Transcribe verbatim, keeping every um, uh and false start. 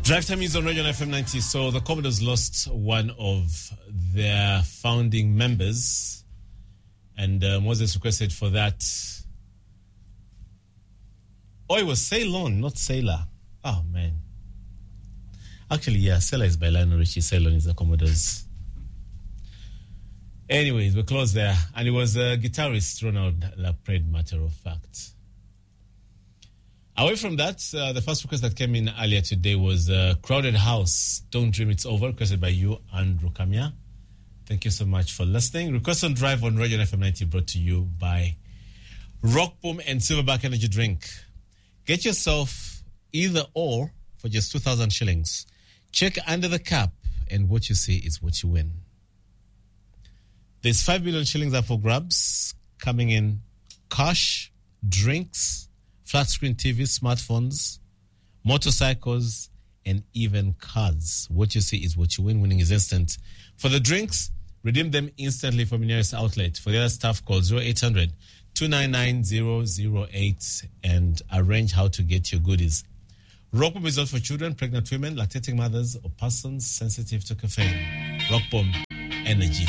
Drive Time is on Radio F M ninety. So the Commodores lost one of their founding members, and uh, Moses requested for that. Oh, it was Ceylon, not Sailor. Oh, man. Actually, yeah, Sailor is by Lionel Richie. Ceylon is the Commodores. Anyways, we're close there. And it was uh, guitarist Ronald Lapred, matter of fact. Away from that, uh, the first request that came in earlier today was uh, Crowded House, Don't Dream It's Over, requested by you, Andrew Kamia. Thank you so much for listening. Request on Drive on Radio F M ninety brought to you by Rock Boom and Silverback Energy Drink. Get yourself either or for just two thousand shillings. Check under the cap, and what you see is what you win. There's five million shillings up for grabs, coming in cash, drinks, flat screen T Vs, smartphones, motorcycles, and even cars. What you see is what you win. Winning is instant. For the drinks, redeem them instantly from your nearest outlet. For the other stuff, call zero eight hundred, two nine nine, zero zero eight and arrange how to get your goodies. Rock Bomb is not for children, pregnant women, lactating mothers, or persons sensitive to caffeine. Rock Bomb Energy.